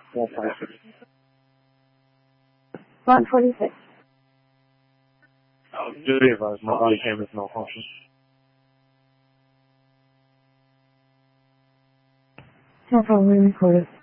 146. 146. Just be advised, my body camera's malfunction. 10-4, we recorded.